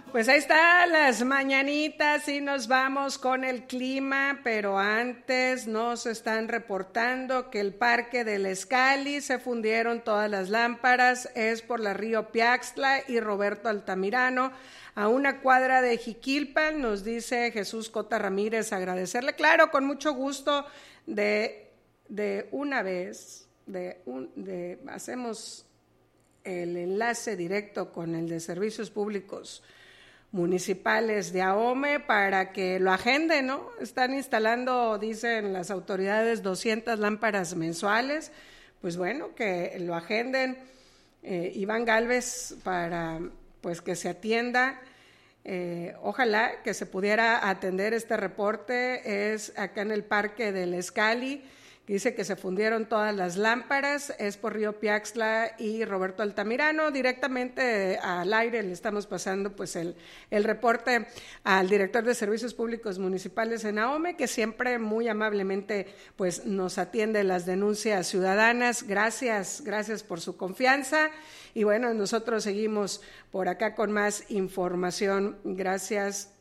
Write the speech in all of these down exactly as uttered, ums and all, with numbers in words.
Pues ahí están las mañanitas y nos vamos con el clima, pero antes nos están reportando que el Parque del Escali se fundieron todas las lámparas, es por la Río Piaxtla y Roberto Altamirano, a una cuadra de Jiquilpan. Nos dice Jesús Cota Ramírez, agradecerle, claro, con mucho gusto, de, de una vez, de, un, de hacemos el enlace directo con el de Servicios Públicos Municipales de Ahome para que lo agenden, ¿no? Están instalando, dicen las autoridades, doscientas lámparas mensuales. Pues bueno, que lo agenden, eh, Iván Gálvez, para pues que se atienda. Eh, ojalá que se pudiera atender este reporte. Es acá en el Parque del Escali. Dice que se fundieron todas las lámparas, es por Río Piaxtla y Roberto Altamirano. Directamente al aire le estamos pasando pues el, el reporte al director de Servicios Públicos Municipales en Ahome, que siempre muy amablemente pues nos atiende las denuncias ciudadanas. Gracias, gracias por su confianza. Y bueno, nosotros seguimos por acá con más información. Gracias.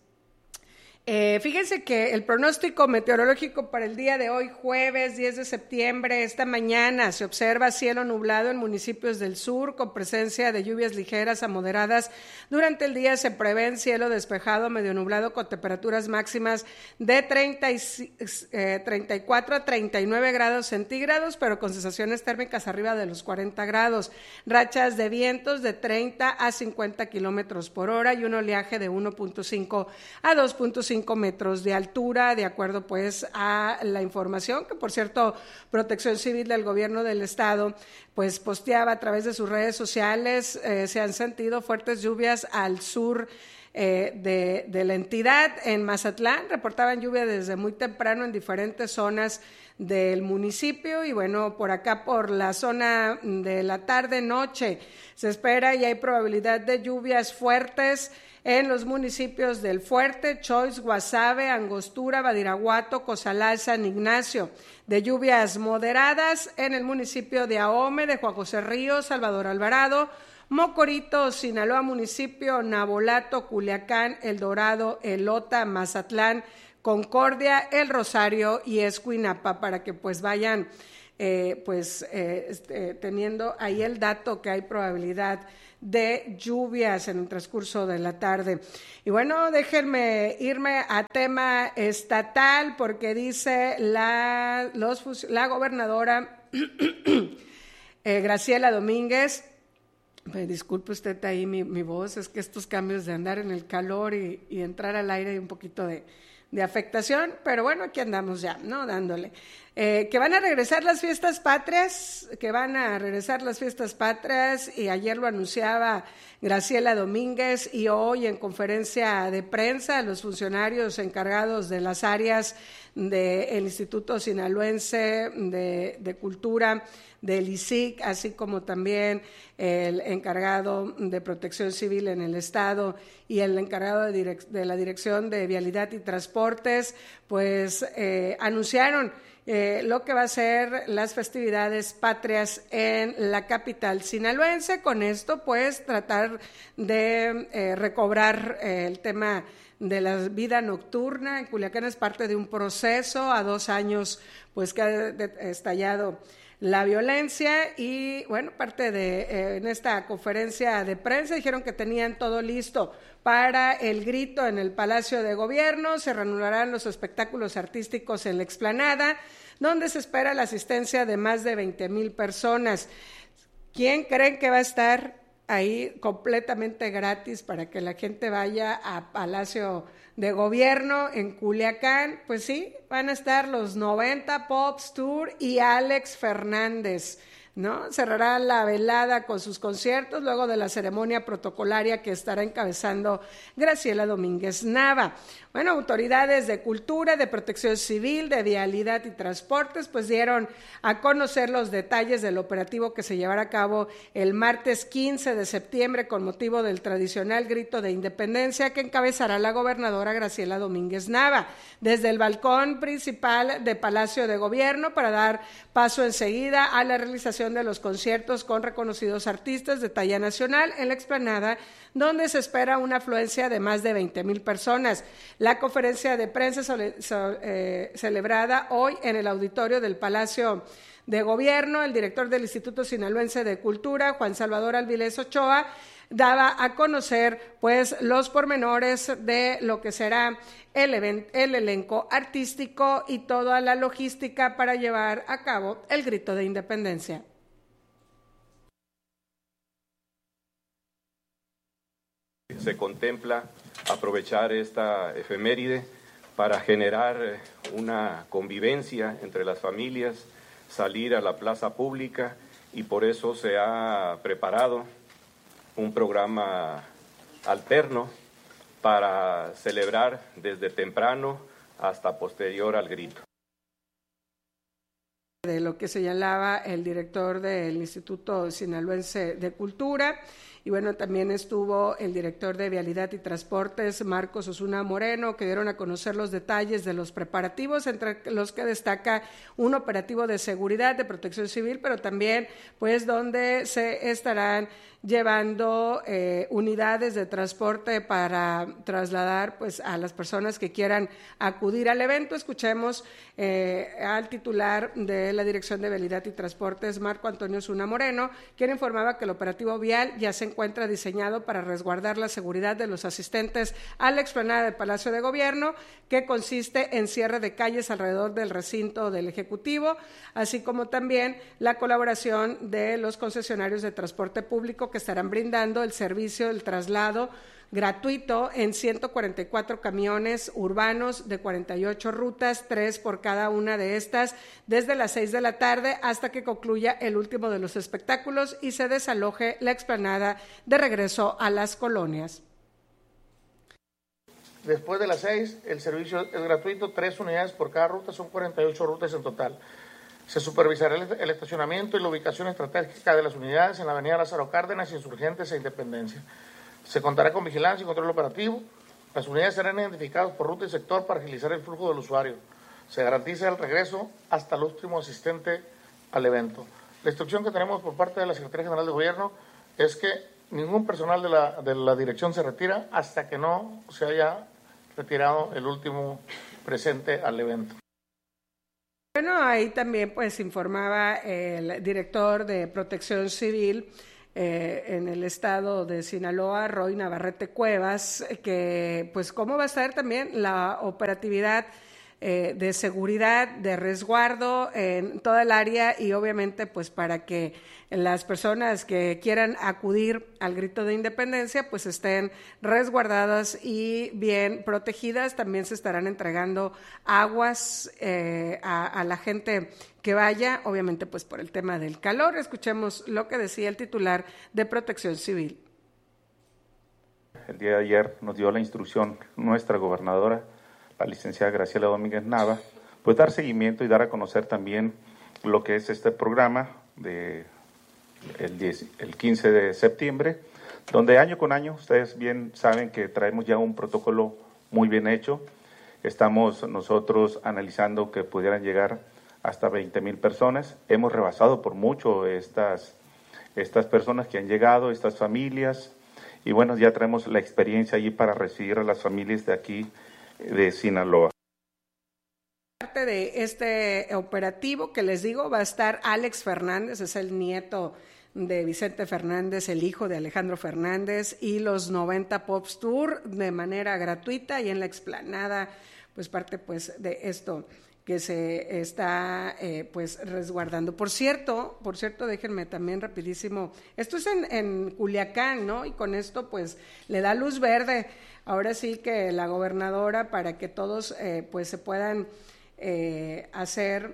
Eh, fíjense que el pronóstico meteorológico para el día de hoy, jueves diez de septiembre, esta mañana se observa cielo nublado en municipios del sur con presencia de lluvias ligeras a moderadas. Durante el día se prevé cielo despejado, medio nublado con temperaturas máximas de treinta y, eh, treinta y cuatro a treinta y nueve grados centígrados, pero con sensaciones térmicas arriba de los cuarenta grados. Rachas de vientos de treinta a cincuenta kilómetros por hora y un oleaje de uno punto cinco a dos punto cinco metros de altura, de acuerdo pues a la información que, por cierto, Protección Civil del Gobierno del Estado pues posteaba a través de sus redes sociales. Eh, se han sentido fuertes lluvias al sur eh, de, de la entidad. En Mazatlán reportaban lluvia desde muy temprano en diferentes zonas del municipio, y bueno, por acá por la zona de la tarde-noche se espera y hay probabilidad de lluvias fuertes en los municipios del Fuerte, Choix, Guasave, Angostura, Badiraguato, Cozalá, San Ignacio, de lluvias moderadas en el municipio de Ahome, de Juan José Ríos, Salvador Alvarado, Mocorito, Sinaloa, municipio, Nabolato, Culiacán, El Dorado, Elota, Mazatlán, Concordia, El Rosario y Escuinapa, para que pues vayan eh, pues eh, este, teniendo ahí el dato que hay probabilidad de lluvias en el transcurso de la tarde. Y bueno, déjenme irme a tema estatal, porque dice la, los, la gobernadora eh, Graciela Domínguez. Me disculpe usted ahí mi, mi voz, es que estos cambios de andar en el calor y, y entrar al aire hay un poquito de, de afectación, pero bueno, aquí andamos ya, ¿no? Dándole. Eh, que van a regresar las fiestas patrias, que van a regresar las fiestas patrias, y ayer lo anunciaba Graciela Domínguez, y hoy en conferencia de prensa los funcionarios encargados de las áreas del Instituto Sinaloense de, de Cultura, del I C I C, así como también el encargado de Protección Civil en el Estado y el encargado de, direc- de la Dirección de Vialidad y Transportes, pues eh, anunciaron Eh, lo que va a ser las festividades patrias en la capital sinaloense. Con esto, pues, tratar de eh, recobrar eh, el tema de la vida nocturna. En Culiacán es parte de un proceso a dos años, pues, que ha estallado la violencia, y bueno, parte de eh, en esta conferencia de prensa dijeron que tenían todo listo para el grito en el Palacio de Gobierno. Se reanudarán los espectáculos artísticos en la explanada, donde se espera la asistencia de más de veinte mil personas. ¿Quién creen que va a estar ahí completamente gratis para que la gente vaya a Palacio de Gobierno en Culiacán? Pues sí, van a estar los noventa Pops Tour y Alex Fernández, ¿no? Cerrará la velada con sus conciertos luego de la ceremonia protocolaria que estará encabezando Graciela Domínguez Nava. Bueno, autoridades de cultura, de protección civil, de vialidad y transportes, pues dieron a conocer los detalles del operativo que se llevará a cabo el martes quince de septiembre con motivo del tradicional grito de independencia que encabezará la gobernadora Graciela Domínguez Nava desde el balcón principal de Palacio de Gobierno, para dar paso enseguida a la realización ampliación de los conciertos con reconocidos artistas de talla nacional en la explanada, donde se espera una afluencia de más de veinte mil personas. La conferencia de prensa sole, so, eh, celebrada hoy en el auditorio del Palacio de Gobierno, el director del Instituto Sinaloense de Cultura, Juan Salvador Alvilés Ochoa, daba a conocer pues los pormenores de lo que será el, event, el elenco artístico y toda la logística para llevar a cabo el grito de independencia. Se contempla aprovechar esta efeméride para generar una convivencia entre las familias, salir a la plaza pública, y por eso se ha preparado un programa alterno para celebrar desde temprano hasta posterior al grito. De lo que señalaba el director del Instituto Sinaloense de Cultura, y bueno, también estuvo el director de Vialidad y Transportes, Marcos Osuna Moreno, que dieron a conocer los detalles de los preparativos, entre los que destaca un operativo de seguridad, de protección civil, pero también pues donde se estarán llevando eh, unidades de transporte para trasladar pues a las personas que quieran acudir al evento. Escuchemos eh, al titular de la Dirección de Vialidad y Transportes, Marco Antonio Osuna Moreno, quien informaba que el operativo vial ya se encuentra diseñado para resguardar la seguridad de los asistentes a la explanada del Palacio de Gobierno, que consiste en cierre de calles alrededor del recinto del Ejecutivo, así como también la colaboración de los concesionarios de transporte público que estarán brindando el servicio del traslado gratuito en ciento cuarenta y cuatro camiones urbanos de cuarenta y ocho rutas, tres por cada una de estas, desde las seis de la tarde hasta que concluya el último de los espectáculos y se desaloje la explanada de regreso a las colonias. Después de las seis, el servicio es gratuito, tres unidades por cada ruta, son cuarenta y ocho rutas en total. Se supervisará el estacionamiento y la ubicación estratégica de las unidades en la avenida Lázaro Cárdenas, Insurgentes e Independencia. Se contará con vigilancia y control operativo. Las unidades serán identificadas por ruta y sector para agilizar el flujo del usuario. Se garantiza el regreso hasta el último asistente al evento. La instrucción que tenemos por parte de la Secretaría General de Gobierno es que ningún personal de la, de la dirección se retira hasta que no se haya retirado el último presente al evento. Bueno, ahí también pues informaba el director de Protección Civil eh, en el estado de Sinaloa, Roy Navarrete Cuevas, que pues cómo va a estar también la operatividad eh, de seguridad, de resguardo en toda el área, y obviamente pues para que las personas que quieran acudir al grito de independencia pues estén resguardadas y bien protegidas. También se estarán entregando aguas eh, a, a la gente que vaya, obviamente pues por el tema del calor. Escuchemos lo que decía el titular de Protección Civil. El día de ayer nos dio la instrucción nuestra gobernadora, la licenciada Graciela Domínguez Nava, pues dar seguimiento y dar a conocer también lo que es este programa de el, diez, el quince de septiembre, donde año con año, ustedes bien saben que traemos ya un protocolo muy bien hecho. Estamos nosotros analizando que pudieran llegar hasta veinte mil personas. Hemos rebasado por mucho estas, estas personas que han llegado, estas familias, y bueno, ya traemos la experiencia allí para recibir a las familias de aquí, de Sinaloa. Parte de este operativo que les digo va a estar Alex Fernández, es el nieto de Vicente Fernández, el hijo de Alejandro Fernández, y los noventa Pops Tour de manera gratuita y en la explanada, pues parte pues de esto que se está eh, pues resguardando. Por cierto, por cierto, déjenme también rapidísimo, esto es en, en Culiacán, ¿no? Y con esto pues le da luz verde, ahora sí que la gobernadora, para que todos eh, pues se puedan eh, hacer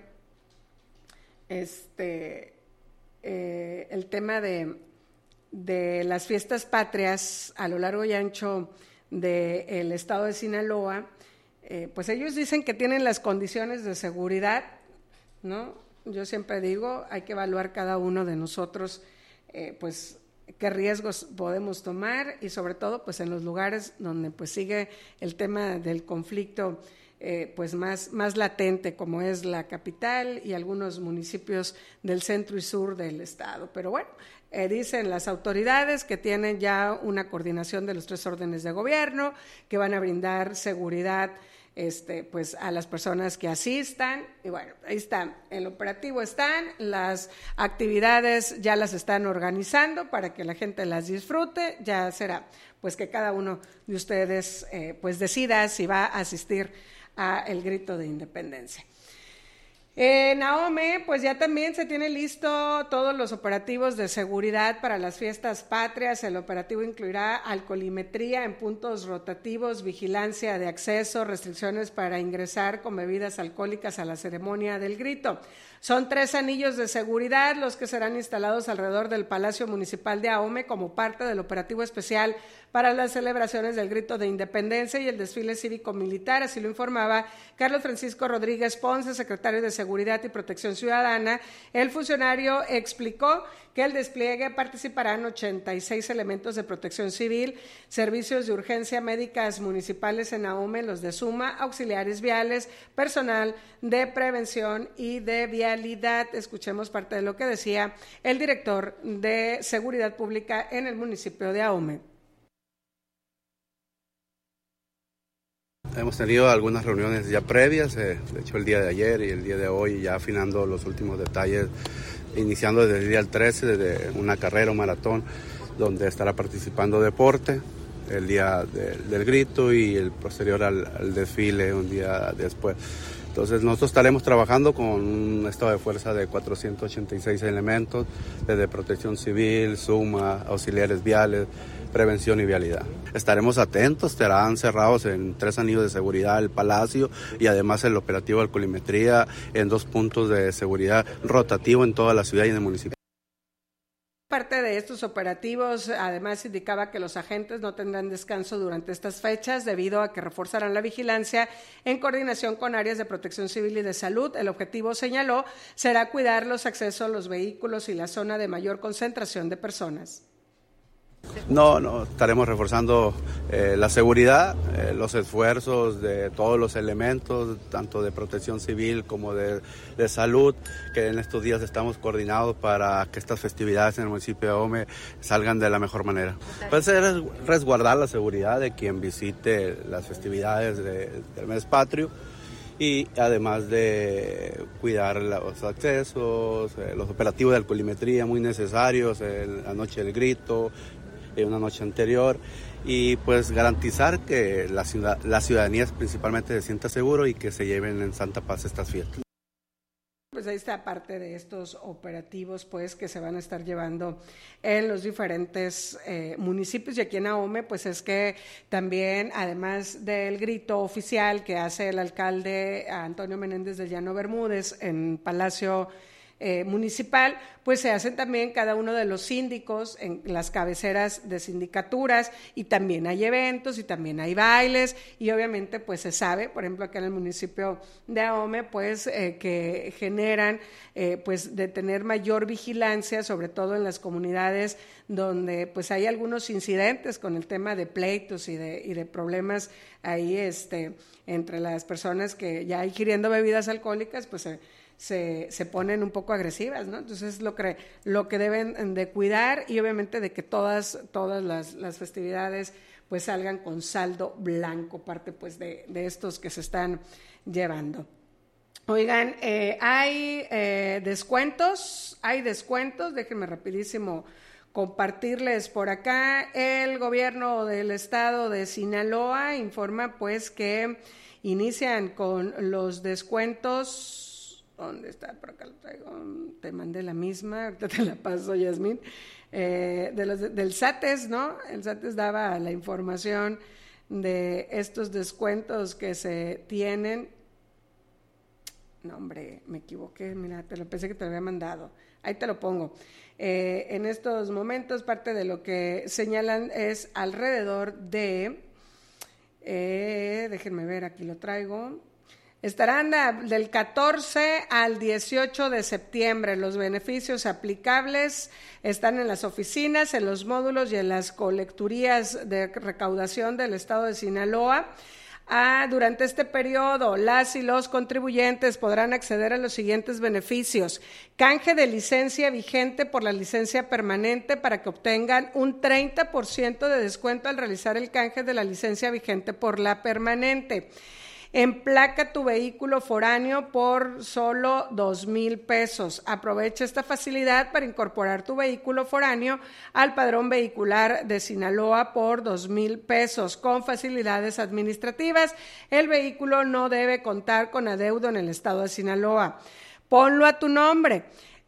este eh, el tema de, de las fiestas patrias a lo largo y ancho del estado de Sinaloa. Eh, pues ellos dicen que tienen las condiciones de seguridad, ¿no? Yo siempre digo, hay que evaluar cada uno de nosotros, eh, pues, qué riesgos podemos tomar, y sobre todo, pues, en los lugares donde, pues, sigue el tema del conflicto eh, pues más, más latente, como es la capital y algunos municipios del centro y sur del estado. Pero bueno, eh, dicen las autoridades que tienen ya una coordinación de los tres órdenes de gobierno, que van a brindar seguridad Este, pues a las personas que asistan, y bueno, ahí están, el operativo están, las actividades ya las están organizando para que la gente las disfrute, ya será pues que cada uno de ustedes eh, pues decida si va a asistir a el grito de independencia. En Ahome, pues ya también se tiene listo todos los operativos de seguridad para las fiestas patrias. El operativo incluirá alcoholimetría en puntos rotativos, vigilancia de acceso, restricciones para ingresar con bebidas alcohólicas a la ceremonia del grito. Son tres anillos de seguridad los que serán instalados alrededor del Palacio Municipal de Ahome como parte del operativo especial para las celebraciones del grito de independencia y el desfile cívico-militar, así lo informaba Carlos Francisco Rodríguez Ponce, secretario de Seguridad y Protección Ciudadana. El funcionario explicó que el despliegue participarán ochenta y seis elementos de protección civil, servicios de urgencia médicas municipales en Ahome, los de Suma, auxiliares viales, personal de prevención y de vialidad. Escuchemos parte de lo que decía el director de Seguridad Pública en el municipio de Ahome. Hemos tenido algunas reuniones ya previas, eh, de hecho el día de ayer y el día de hoy, ya afinando los últimos detalles, iniciando desde el día trece, de una carrera, un maratón, donde estará participando deporte, el día de, del grito y el posterior al, al desfile un día después. Entonces nosotros estaremos trabajando con un estado de fuerza de cuatrocientos ochenta y seis elementos, desde protección civil, Suma, auxiliares viales, prevención y vialidad. Estaremos atentos, estarán cerrados en tres anillos de seguridad el Palacio y además el operativo de alcoholimetría en dos puntos de seguridad rotativo en toda la ciudad y en el municipio. Parte de estos operativos, además, indicaba que los agentes no tendrán descanso durante estas fechas debido a que reforzarán la vigilancia en coordinación con áreas de protección civil y de salud. El objetivo, señaló, será cuidar los accesos a los vehículos y la zona de mayor concentración de personas. No, no, estaremos reforzando eh, la seguridad, eh, los esfuerzos de todos los elementos, tanto de protección civil como de, de salud, que en estos días estamos coordinados para que estas festividades en el municipio de Ahome salgan de la mejor manera. Pues es resguardar la seguridad de quien visite las festividades de, del mes patrio y además de cuidar los accesos, eh, los operativos de alcoholimetría muy necesarios, el, la noche del grito, una noche anterior, y pues garantizar que la, ciudad, la ciudadanía principalmente se sienta seguro y que se lleven en santa paz estas fiestas. Pues ahí está parte de estos operativos pues que se van a estar llevando en los diferentes eh, municipios, y aquí en Ahome pues es que también, además del grito oficial que hace el alcalde Antonio Menéndez del Llano Bermúdez en Palacio Eh, municipal, pues se hacen también cada uno de los síndicos en las cabeceras de sindicaturas, y también hay eventos y también hay bailes, y obviamente pues se sabe, por ejemplo acá en el municipio de Ahome, pues eh, que generan eh, pues de tener mayor vigilancia, sobre todo en las comunidades donde pues hay algunos incidentes con el tema de pleitos y de, y de problemas ahí este, entre las personas que ya ingiriendo bebidas alcohólicas, pues se Se, se ponen un poco agresivas, ¿no? Entonces lo que, lo que deben de cuidar, y obviamente de que todas, todas las, las festividades pues salgan con saldo blanco, parte pues de, de estos que se están llevando. Oigan, eh, hay eh, descuentos, hay descuentos, déjenme rapidísimo compartirles por acá. El gobierno del estado de Sinaloa informa pues que inician con los descuentos. ¿Dónde está? Por acá lo traigo. Te mandé la misma, ahorita te la paso, Yasmín. Eh, de los, del SATES, ¿no? El SATES daba la información de estos descuentos que se tienen. No, hombre, me equivoqué, mira, te lo pensé que te lo había mandado. Ahí te lo pongo. Eh, en estos momentos, parte de lo que señalan es alrededor de, eh, déjenme ver, aquí lo traigo. Estarán del catorce al dieciocho de septiembre. Los beneficios aplicables están en las oficinas, en los módulos y en las colecturías de recaudación del estado de Sinaloa. Ah, durante este periodo, las y los contribuyentes podrán acceder a los siguientes beneficios: canje de licencia vigente por la licencia permanente para que obtengan un treinta por ciento de descuento al realizar el canje de la licencia vigente por la permanente. Emplaca tu vehículo foráneo por solo dos mil pesos. Aprovecha esta facilidad para incorporar tu vehículo foráneo al padrón vehicular de Sinaloa por dos mil pesos con facilidades administrativas. El vehículo no debe contar con adeudo en el estado de Sinaloa. Ponlo a tu nombre.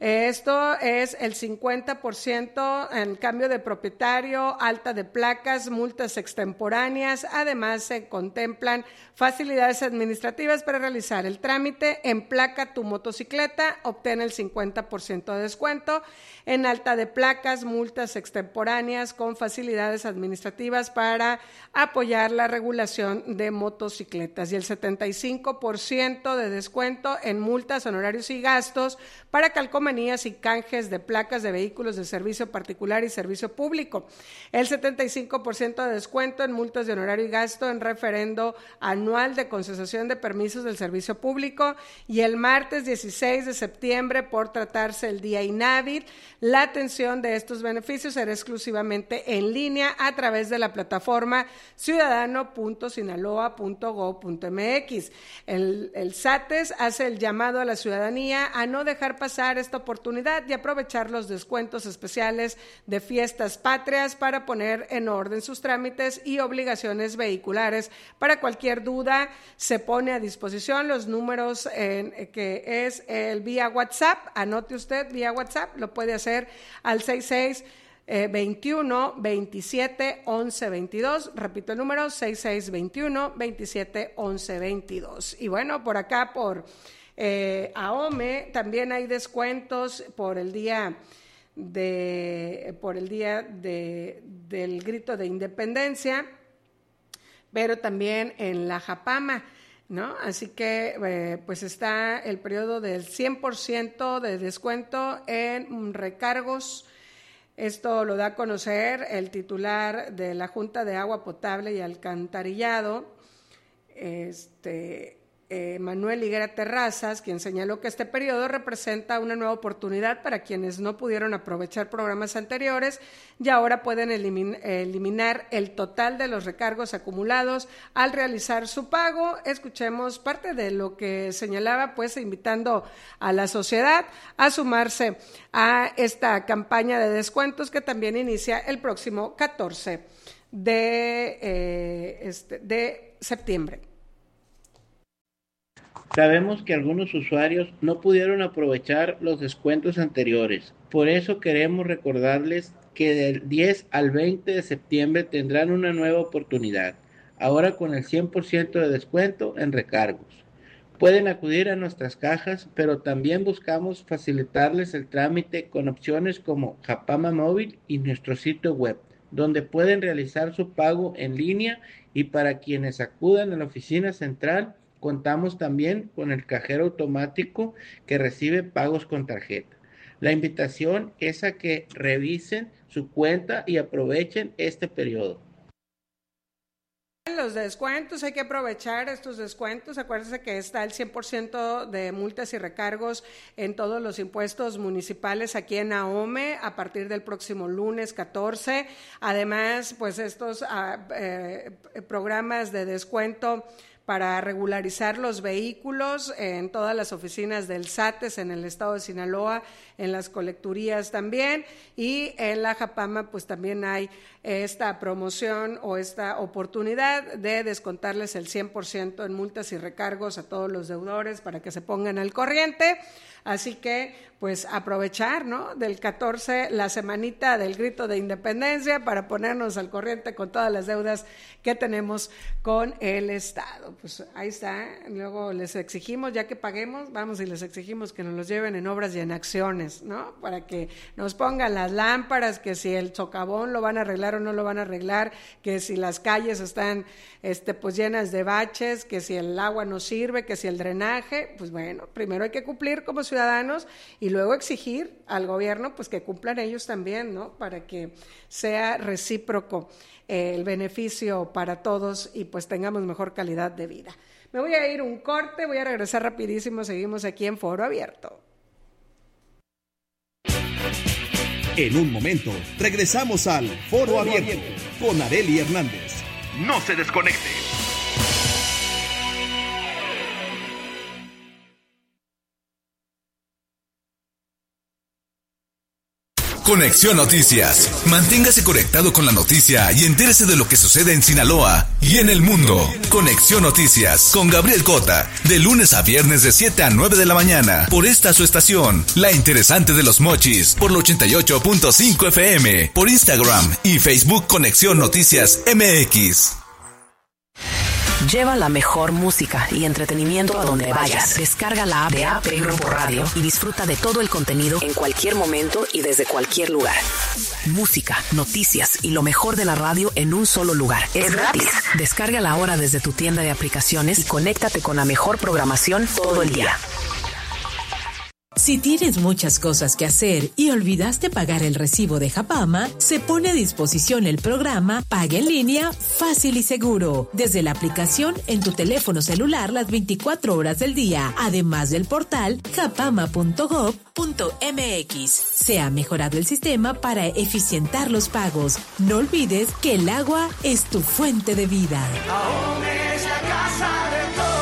Esto es el cincuenta por ciento en cambio de propietario, alta de placas, multas extemporáneas. Además, se contemplan facilidades administrativas para realizar el trámite. Emplaca tu motocicleta, obtén el cincuenta por ciento de descuento en alta de placas, multas extemporáneas con facilidades administrativas para apoyar la regulación de motocicletas, y el setenta y cinco por ciento de descuento en multas, honorarios y gastos para calcomanías y canjes de placas de vehículos de servicio particular y servicio público. El setenta y cinco por ciento de descuento en multas de honorario y gasto en referendo anual de concesión de permisos del servicio público. Y el martes dieciséis de septiembre, por tratarse el día inhábil, la atención de estos beneficios será exclusivamente en línea a través de la plataforma ciudadano punto sinaloa punto gob punto mx. El, el SATES hace el llamado a la ciudadanía a no dejar pasar esta oportunidad y aprovechar los descuentos especiales de fiestas patrias para poner en orden sus trámites y obligaciones vehiculares. Para cualquier duda, se pone a disposición los números en, que es el vía WhatsApp. Anote usted vía WhatsApp, lo puede hacer al sesenta y seis veintiuno veintisiete once veintidós. Repito el número, sesenta y seis veintiuno veintisiete once veintidós. Y bueno, por acá, por Eh, AOME, también hay descuentos por el día de por el día de, del grito de independencia, pero también en la Japama, ¿no? Así que eh, pues está el periodo del cien por ciento de descuento en recargos. Esto lo da a conocer el titular de la Junta de Agua Potable y Alcantarillado, este Eh, Manuel Higuera Terrazas, quien señaló que este periodo representa una nueva oportunidad para quienes no pudieron aprovechar programas anteriores y ahora pueden elimin- eliminar el total de los recargos acumulados al realizar su pago. Escuchemos parte de lo que señalaba, pues invitando a la sociedad a sumarse a esta campaña de descuentos que también inicia el próximo catorce de, eh, este, de septiembre. Sabemos que algunos usuarios no pudieron aprovechar los descuentos anteriores. Por eso queremos recordarles que del diez al veinte de septiembre tendrán una nueva oportunidad, ahora con el cien por ciento de descuento en recargos. Pueden acudir a nuestras cajas, pero también buscamos facilitarles el trámite con opciones como Japama Móvil y nuestro sitio web, donde pueden realizar su pago en línea, y para quienes acudan a la oficina central, contamos también con el cajero automático que recibe pagos con tarjeta. La invitación es a que revisen su cuenta y aprovechen este periodo. Los descuentos, hay que aprovechar estos descuentos. Acuérdense que está el cien por ciento de multas y recargos en todos los impuestos municipales aquí en AOME a partir del próximo lunes catorce. Además, pues estos uh, eh, programas de descuento para regularizar los vehículos en todas las oficinas del SATES en el estado de Sinaloa, en las colecturías también, y en la Japama pues también hay esta promoción o esta oportunidad de descontarles el cien por ciento en multas y recargos a todos los deudores para que se pongan al corriente. Así que pues aprovechar, ¿no?, del catorce, la semanita del grito de independencia, para ponernos al corriente con todas las deudas que tenemos con el Estado. Pues ahí está. Luego les exigimos, ya que paguemos, vamos y les exigimos que nos los lleven en obras y en acciones, ¿no?, para que nos pongan las lámparas, que si el socavón lo van a arreglar o no lo van a arreglar, que si las calles están este, pues llenas de baches, que si el agua no sirve, que si el drenaje. Pues bueno, primero hay que cumplir como ciudadanos ciudadanos y luego exigir al gobierno pues que cumplan ellos también, ¿no? Para que sea recíproco eh, el beneficio para todos y pues tengamos mejor calidad de vida. Me voy a ir un corte, voy a regresar rapidísimo, seguimos aquí en Foro Abierto. En un momento, regresamos al Foro, Foro Abierto, Abierto con Arely Hernández. No se desconecte. Conexión Noticias. Manténgase conectado con la noticia y entérese de lo que sucede en Sinaloa y en el mundo. Conexión Noticias con Gabriel Cota. De lunes a viernes de siete a nueve de la mañana. Por esta su estación, La Interesante de los Mochis. Por la ochenta y ocho punto cinco F M. Por Instagram y Facebook Conexión Noticias M X. Lleva la mejor música y entretenimiento a donde vayas. Descarga la app de A P Grupo Radio y disfruta de todo el contenido en cualquier momento y desde cualquier lugar. Música, noticias y lo mejor de la radio en un solo lugar. Es gratis. Descárgala ahora desde tu tienda de aplicaciones y conéctate con la mejor programación todo el día. Si tienes muchas cosas que hacer y olvidaste pagar el recibo de Japama, se pone a disposición el programa Paga en Línea Fácil y Seguro, desde la aplicación en tu teléfono celular las veinticuatro horas del día, además del portal japama punto gob punto m x. Se ha mejorado el sistema para eficientar los pagos. No olvides que el agua es tu fuente de vida. Aún es la casa de todos.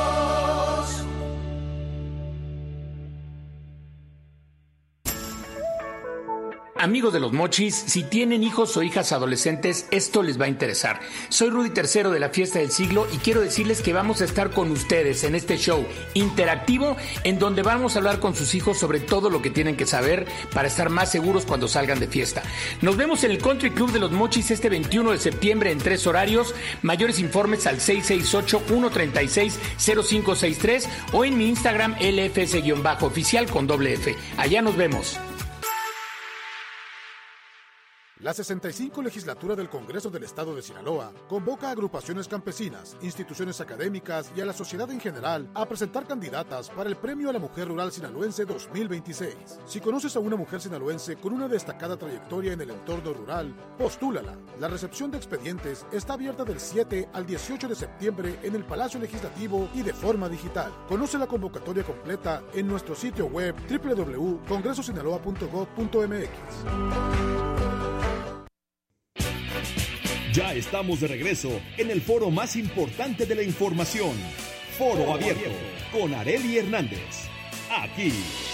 Amigos de los Mochis, si tienen hijos o hijas adolescentes, esto les va a interesar. Soy Rudy Tercero de la Fiesta del Siglo y quiero decirles que vamos a estar con ustedes en este show interactivo en donde vamos a hablar con sus hijos sobre todo lo que tienen que saber para estar más seguros cuando salgan de fiesta. Nos vemos en el Country Club de los Mochis este veintiuno de septiembre en tres horarios. Mayores informes al seis seis ocho, uno tres seis, cero cinco seis tres o en mi Instagram L F S-oficial con doble F. Allá nos vemos. La sesenta y cinco Legislatura del Congreso del Estado de Sinaloa convoca a agrupaciones campesinas, instituciones académicas y a la sociedad en general a presentar candidatas para el Premio a la Mujer Rural Sinaloense dos mil veintiséis. Si conoces a una mujer sinaloense con una destacada trayectoria en el entorno rural, postúlala. La recepción de expedientes está abierta del siete al dieciocho de septiembre en el Palacio Legislativo y de forma digital. Conoce la convocatoria completa en nuestro sitio web doble u doble u doble u punto congreso sinaloa punto gob punto m x. Ya estamos de regreso en el foro más importante de la información, Foro Abierto, con Arely Hernández. Aquí,